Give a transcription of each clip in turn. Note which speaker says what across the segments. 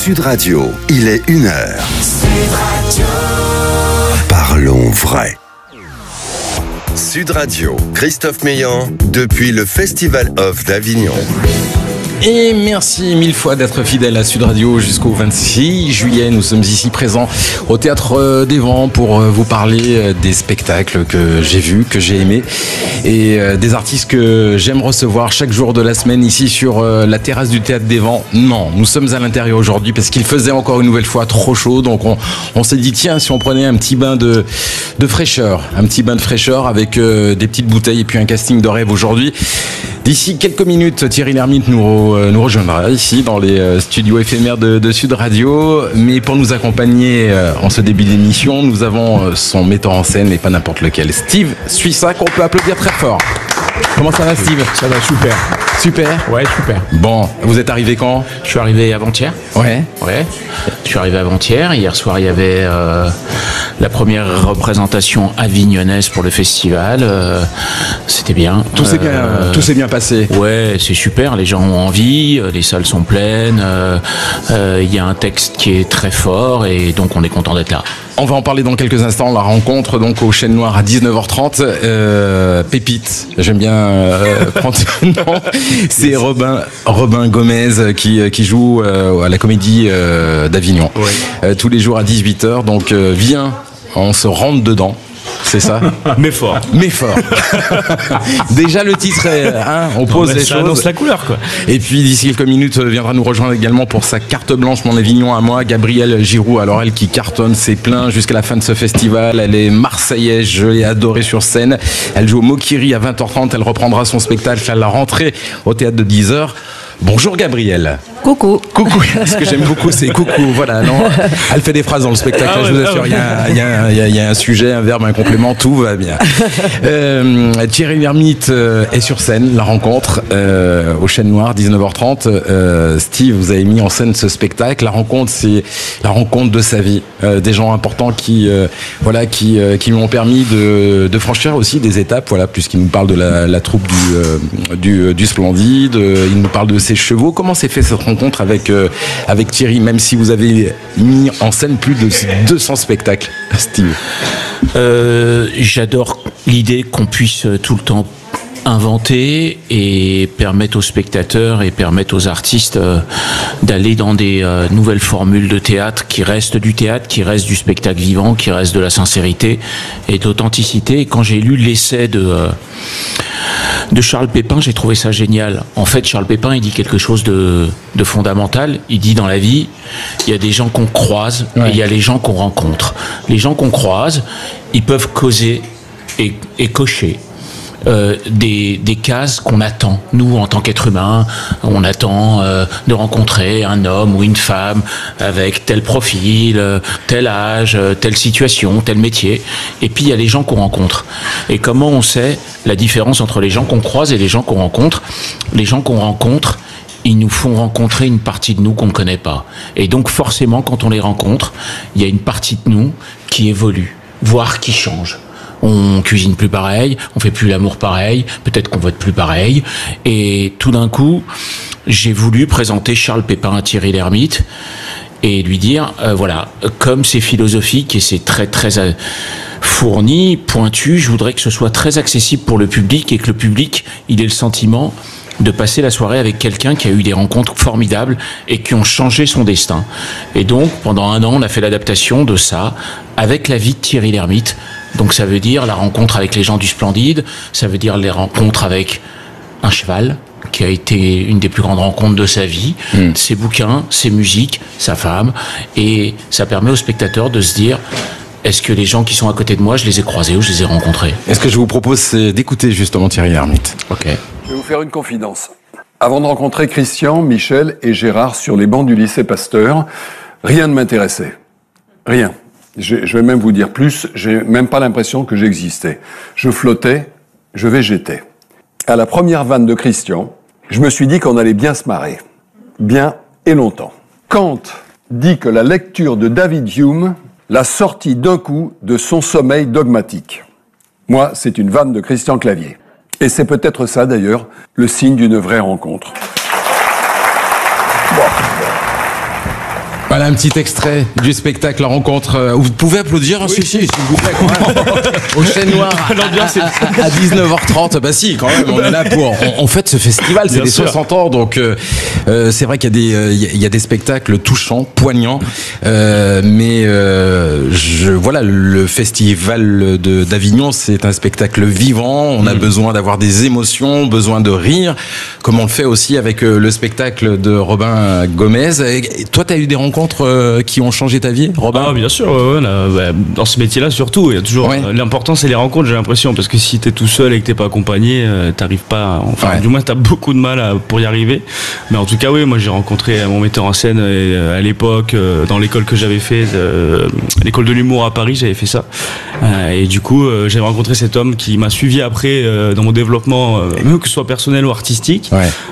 Speaker 1: Sud Radio, il est 1h. Sud Radio. Parlons vrai. Sud Radio, Christophe Meillan, depuis le Festival Off d'Avignon.
Speaker 2: Et merci mille fois d'être fidèle à Sud Radio jusqu'au 26 juillet. Nous sommes ici présents au Théâtre des Vents pour vous parler des spectacles que j'ai vus, que j'ai aimés et des artistes que j'aime recevoir chaque jour de la semaine ici sur la terrasse du Théâtre des Vents. Non, nous sommes à l'intérieur aujourd'hui parce qu'il faisait encore une nouvelle fois trop chaud. Donc on s'est dit tiens, si on prenait un petit bain de fraîcheur, avec des petites bouteilles et puis un casting de rêve aujourd'hui. D'ici quelques minutes, Thierry Lhermitte nous rejoindra ici dans les studios éphémères de Sud Radio. Mais pour nous accompagner en ce début d'émission, nous avons son metteur en scène et pas n'importe lequel, Steve Suissac, qu'on peut applaudir très fort. Comment ça va, Steve ?
Speaker 3: Ça va super.
Speaker 2: Super ?
Speaker 3: Ouais, super.
Speaker 2: Bon, vous êtes arrivé quand ?
Speaker 3: Je suis arrivé avant-hier.
Speaker 2: Ouais.
Speaker 3: Je suis arrivé avant-hier. Hier soir, il y avait la première représentation avignonnaise pour le festival. C'était bien.
Speaker 2: Tout s'est bien passé.
Speaker 3: Ouais, c'est super. Les gens ont envie. Les salles sont pleines. Il y a un texte qui est très fort et donc on est content d'être là.
Speaker 2: On va en parler dans quelques instants. La rencontre donc au Chêne Noir à 19h30. Pépite, j'aime bien prendre ce nom. C'est Robin Gomez qui joue à la Comédie d'Avignon. Oui. Tous les jours à 18h. Donc viens, on se rentre dedans. C'est ça.
Speaker 3: Mais fort.
Speaker 2: Déjà le titre, on pose les choses. Ça
Speaker 3: annonce la couleur, quoi.
Speaker 2: Et puis d'ici quelques minutes viendra nous rejoindre également pour sa carte blanche Mon Avignon à moi, Gabrielle Giroux. Alors elle qui cartonne, c'est plein jusqu'à la fin de ce festival. Elle est marseillaise, je l'ai adorée sur scène. Elle joue au Mokiri à 20h30. Elle reprendra son spectacle à la rentrée au théâtre de 10h. Bonjour Gabrielle.
Speaker 4: Coucou.
Speaker 2: Ce que j'aime beaucoup, c'est coucou. Voilà, non. Elle fait des phrases dans le spectacle. Je vous assure, il y a un sujet, un verbe, un complément, tout va bien. Thierry Lhermitte est sur scène, la rencontre au Chêne Noir, 19h30. Steve, vous avez mis en scène ce spectacle. La rencontre, c'est la rencontre de sa vie. Des gens importants qui lui ont permis de franchir aussi des étapes. Voilà, puisqu'il nous parle de la troupe du Splendide. Il nous parle de ses chevaux. Comment s'est fait cette rencontre avec Thierry, même si vous avez mis en scène plus de 200 spectacles, Steve?
Speaker 3: J'adore l'idée qu'on puisse tout le temps inventer et permettre aux spectateurs et permettre aux artistes d'aller dans des nouvelles formules de théâtre qui restent du théâtre, qui restent du spectacle vivant, qui restent de la sincérité et d'authenticité. Et quand j'ai lu l'essai de Charles Pépin, j'ai trouvé ça génial. En fait, Charles Pépin, il dit quelque chose de fondamental. Il dit dans la vie, il y a des gens qu'on croise et il y a les gens qu'on rencontre. Les gens qu'on croise, ils peuvent causer et cocher des cases qu'on attend. Nous, en tant qu'être humain, on attend de rencontrer un homme ou une femme avec tel profil, tel âge, telle situation, tel métier. Et puis, il y a les gens qu'on rencontre. Et comment on sait la différence entre les gens qu'on croise et les gens qu'on rencontre? Les gens qu'on rencontre, ils nous font rencontrer une partie de nous qu'on ne connaît pas. Et donc, forcément, quand on les rencontre, il y a une partie de nous qui évolue, voire qui change. On cuisine plus pareil, on fait plus l'amour pareil, peut-être qu'on vote plus pareil. Et tout d'un coup, j'ai voulu présenter Charles Pépin à Thierry Lhermitte et lui dire, voilà, comme c'est philosophique et c'est très très fourni, pointu, je voudrais que ce soit très accessible pour le public et que le public, il ait le sentiment de passer la soirée avec quelqu'un qui a eu des rencontres formidables et qui ont changé son destin. Et donc, pendant 1 an, on a fait l'adaptation de ça avec la vie de Thierry Lhermitte. Donc ça veut dire la rencontre avec les gens du Splendide, ça veut dire les rencontres avec un cheval, qui a été une des plus grandes rencontres de sa vie, ses bouquins, ses musiques, sa femme, et ça permet aux spectateurs de se dire, est-ce que les gens qui sont à côté de moi, je les ai croisés ou je les ai rencontrés?
Speaker 2: Et ce que je vous propose, c'est d'écouter justement Thierry Lhermitte.
Speaker 3: Ok.
Speaker 5: Je vais vous faire une confidence. Avant de rencontrer Christian, Michel et Gérard sur les bancs du lycée Pasteur, rien ne m'intéressait. Rien. Je vais même vous dire plus, j'ai même pas l'impression que j'existais. Je flottais, je végétais. À la première vanne de Christian, je me suis dit qu'on allait bien se marrer. Bien et longtemps. Kant dit que la lecture de David Hume l'a sorti d'un coup de son sommeil dogmatique. Moi, c'est une vanne de Christian Clavier. Et c'est peut-être ça, d'ailleurs, le signe d'une vraie rencontre. Bon.
Speaker 2: un petit extrait du spectacle La Rencontre. Vous pouvez applaudir, hein, si, s'il vous plaît, quand même. Au Chêne Noir, à 19h30. Bah si, quand même, on est là pour... On fête ce festival, c'est les 60 ans, donc c'est vrai qu'il y a des spectacles touchants, poignants, mais voilà, le festival d'Avignon, c'est un spectacle vivant, on a besoin d'avoir des émotions, besoin de rire, comme on le fait aussi avec le spectacle de Robin Gomez. Et toi, tu as eu des rencontres qui ont changé ta vie, Robin?
Speaker 4: Ah, bien sûr, dans ce métier-là surtout, il y a toujours l'important, c'est les rencontres, j'ai l'impression, parce que si t'es tout seul et que t'es pas accompagné, t'arrives pas, du moins t'as beaucoup de mal pour y arriver. Mais en tout cas, oui, moi j'ai rencontré mon metteur en scène à l'époque, dans l'école que j'avais fait, l'école de l'humour à Paris, j'avais fait ça. Et du coup, j'avais rencontré cet homme qui m'a suivi après dans mon développement, même que ce soit personnel ou artistique.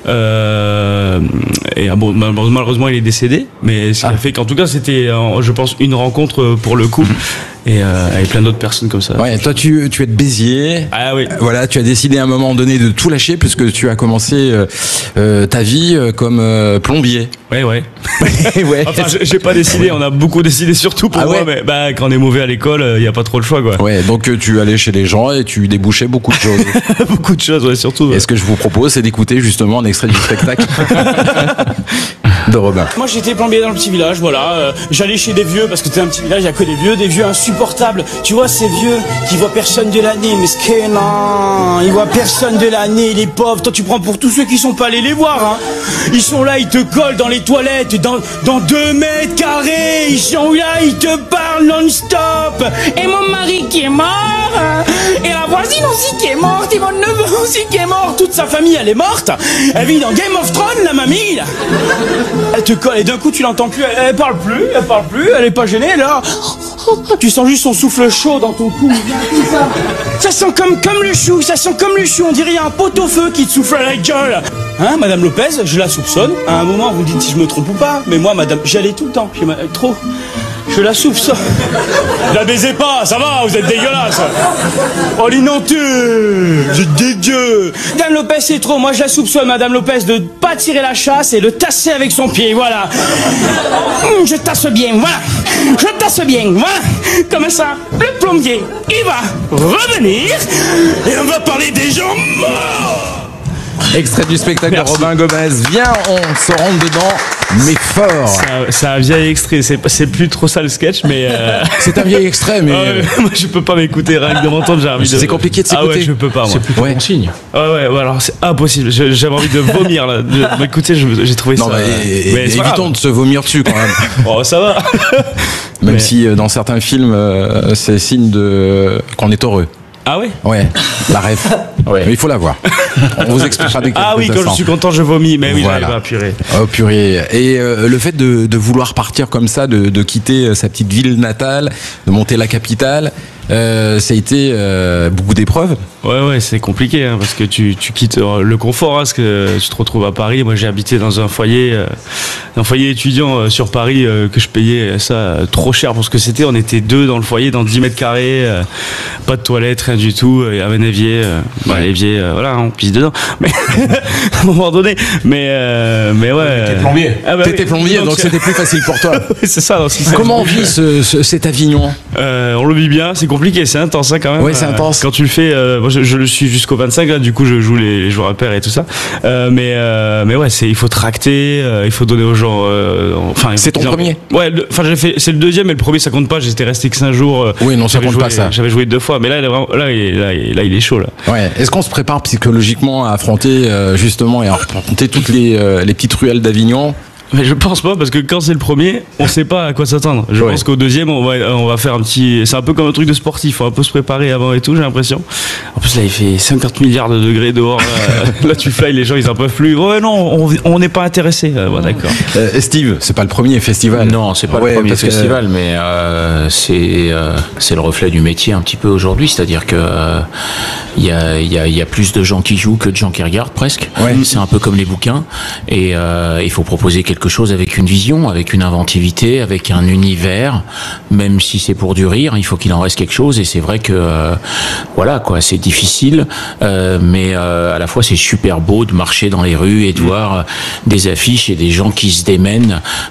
Speaker 4: Et bon, malheureusement, il est décédé, mais ce qui a fait qu'en tout cas, c'était, je pense, une rencontre pour le coup. Et avec plein d'autres personnes comme ça.
Speaker 2: Ouais, toi tu es de Béziers.
Speaker 4: Ah oui.
Speaker 2: Voilà, tu as décidé à un moment donné de tout lâcher puisque tu as commencé ta vie comme plombier.
Speaker 4: Ouais.
Speaker 2: ouais.
Speaker 4: Enfin, j'ai pas décidé, on a beaucoup décidé surtout pour moi, mais quand on est mauvais à l'école, il y a pas trop le choix, quoi.
Speaker 2: Ouais, donc tu allais chez les gens et tu débouchais beaucoup de choses.
Speaker 4: Beaucoup de choses, ouais, surtout. Ouais.
Speaker 2: Et ce que je vous propose, c'est d'écouter justement un extrait du spectacle de Robin.
Speaker 6: Moi, j'étais plombier dans le petit village, voilà. J'allais chez des vieux parce que c'était un petit village, il y a que des vieux insupportables. Tu vois, ces vieux qui voient personne de l'année, mais ce que non, ils voient personne de l'année, les pauvres. Toi, tu prends pour tous ceux qui sont pas allés les voir, hein. Ils sont là, ils te collent dans les toilettes, dans 2 mètres carrés. Ils sont là, ils te parlent non-stop. Et mon mari qui est mort, et la voisine aussi qui est morte, et mon neveu aussi qui est mort. Toute sa famille, elle est morte. Elle vit dans Game of Thrones, la mamie, là. Elle te colle et d'un coup, tu l'entends plus. Elle parle plus, elle est pas gênée, là. Tu sens juste son souffle chaud dans ton cou. Ça sent comme le chou, on dirait un pot-au-feu qui te souffle à la gueule. Hein, Madame Lopez, je la soupçonne. À un moment, vous me dites si je me trompe ou pas. Mais moi, madame, j'y allais tout le temps. Trop. Je la soupçonne. La baisez pas, ça va, vous êtes dégueulasse. Oh, l'inanté, vous êtes dégueu. Madame Lopez, c'est trop. Moi, je la soupçonne, Madame Lopez, de pas tirer la chasse et de tasser avec son pied, voilà. Je tasse bien, voilà. Comme ça, le plombier, il va revenir et on va parler des gens morts.
Speaker 2: Extrait du spectacle de Robin Gomez. Viens, on se rentre dedans, mais fort.
Speaker 4: C'est un vieil extrait, c'est plus trop ça le sketch, mais...
Speaker 2: C'est un vieil extrait, mais...
Speaker 4: moi je peux pas m'écouter, rien que de m'entendre, j'ai envie de...
Speaker 2: C'est compliqué de s'écouter.
Speaker 4: Ah ouais, je peux pas, moi.
Speaker 3: C'est plus bon signe.
Speaker 4: Ouais, alors c'est impossible, j'avais envie de vomir, là. M'écouter, j'ai trouvé ça...
Speaker 2: Non, mais évitons de se vomir dessus, quand même.
Speaker 4: Oh, ça va.
Speaker 2: Même si, dans certains films, c'est signe qu'on est heureux.
Speaker 4: Ah ouais?
Speaker 2: Ouais, la ref. Ouais. Mais il faut la voir. On vous expliquera des
Speaker 4: Ah oui, quand je suis content, je vomis. Mais oui,
Speaker 2: voilà.
Speaker 4: J'arrive pas, purée.
Speaker 2: Oh purée. Et le fait de vouloir partir comme ça, de quitter sa petite ville natale, de monter la capitale, ça a été beaucoup d'épreuves.
Speaker 4: Ouais, c'est compliqué, hein, parce que tu quittes le confort, hein, parce que tu te retrouves à Paris. Moi, j'ai habité dans un foyer étudiant sur Paris que je payais ça trop cher pour ce que c'était. On était 2 dans le foyer, dans 10 mètres carrés, pas de toilette, rien du tout. Il y avait un évier, l'évier, voilà, on pisse dedans. Mais à un moment donné, mais ouais.
Speaker 3: T'étais plombier.
Speaker 2: T'étais plombier, donc c'était plus facile pour toi.
Speaker 4: Oui, c'est ça.
Speaker 2: Comment on vit cet Avignon?
Speaker 4: On le vit bien. C'est compliqué, c'est intense, hein, quand même.
Speaker 2: Oui, c'est intense.
Speaker 4: Quand tu le fais, je le suis jusqu'au 25, là, du coup, je joue les jours à pair et tout ça. Mais ouais, il faut tracter, il faut donner aux gens.
Speaker 2: C'est ton premier?
Speaker 4: Ouais, c'est le deuxième, mais le premier, ça compte pas. J'étais resté que 5 jours.
Speaker 2: Oui, non, ça compte pas, ça.
Speaker 4: J'avais joué 2 fois, mais là, il est chaud, là.
Speaker 2: Ouais. Est-ce qu'on se prépare psychologiquement à affronter, justement, et à affronter toutes les petites ruelles d'Avignon?
Speaker 4: Mais je pense pas, parce que quand c'est le premier, on sait pas à quoi s'attendre. Je pense qu'au deuxième, on va faire un petit... C'est un peu comme un truc de sportif, faut un peu se préparer avant et tout, j'ai l'impression. En plus, là, il fait 50 milliards de degrés dehors. Là, tu fly, les gens, ils en peuvent plus. Ouais, non, on n'est pas intéressé. Bon, d'accord.
Speaker 2: Steve, c'est pas le premier festival.
Speaker 3: Non, c'est pas le premier festival, mais c'est le reflet du métier un petit peu aujourd'hui. C'est-à-dire que il y a plus de gens qui jouent que de gens qui regardent, presque. Ouais. C'est un peu comme les bouquins. Et il faut proposer quelque chose avec une vision, avec une inventivité, avec un univers, même si c'est pour du rire, il faut qu'il en reste quelque chose. Et c'est vrai que voilà quoi, c'est difficile, mais à la fois c'est super beau de marcher dans les rues et de voir des affiches et des gens qui se démènent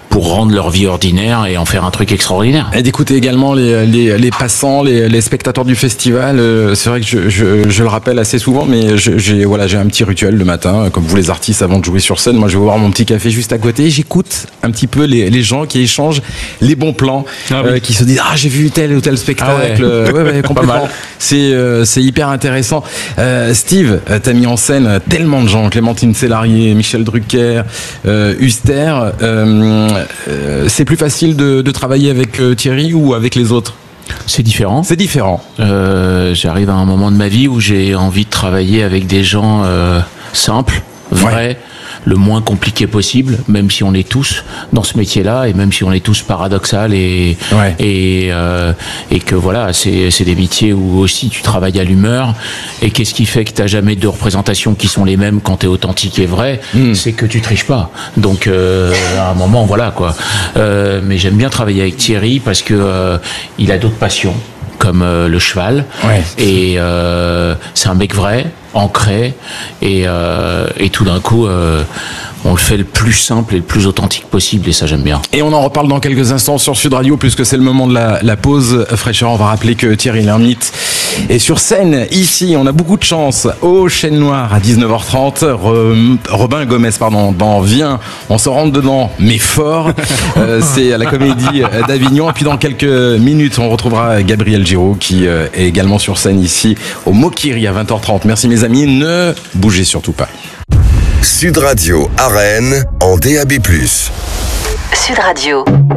Speaker 3: pour rendre leur vie ordinaire et en faire un truc extraordinaire.
Speaker 2: Et d'écouter également les passants, les spectateurs du festival. C'est vrai que je le rappelle assez souvent, mais j'ai un petit rituel le matin, comme vous les artistes, avant de jouer sur scène. Moi, je vais boire mon petit café juste à côté. J'écoute un petit peu les gens qui échangent les bons plans, qui se disent j'ai vu tel ou tel spectacle. Ouais, complètement. C'est hyper intéressant. Steve, t'as mis en scène tellement de gens, Clémentine Célarié, Michel Drucker, Huster. C'est plus facile de travailler avec Thierry ou avec les autres?
Speaker 3: C'est différent.
Speaker 2: C'est différent.
Speaker 3: J'arrive à un moment de ma vie où j'ai envie de travailler avec des gens simples, vrais, le moins compliqué possible, même si on est tous dans ce métier-là et même si on est tous paradoxal et que voilà, c'est des métiers où aussi tu travailles à l'humeur. Et qu'est-ce qui fait que t'as jamais deux représentations qui sont les mêmes quand t'es authentique et vrai? C'est que tu triches pas. Donc à un moment, voilà quoi. Mais j'aime bien travailler avec Thierry parce que il a d'autres passions, comme le cheval, et c'est un mec vrai, ancré, et tout d'un coup on le fait le plus simple et le plus authentique possible, et ça j'aime bien.
Speaker 2: Et on en reparle dans quelques instants sur Sud Radio, puisque c'est le moment de la pause fraîcheur. On va rappeler que Thierry Lhermitte est sur scène ici. On a beaucoup de chance au Chêne Noir à 19h30. Robin Gomez, dans Viens, on se rentre dedans, mais fort. C'est à la Comédie d'Avignon. Et puis dans quelques minutes, on retrouvera Gabriel Giraud qui est également sur scène ici au Mokiri à 20h30. Merci mes amis, ne bougez surtout pas.
Speaker 1: Sud Radio à Rennes en DAB+.
Speaker 7: Sud Radio.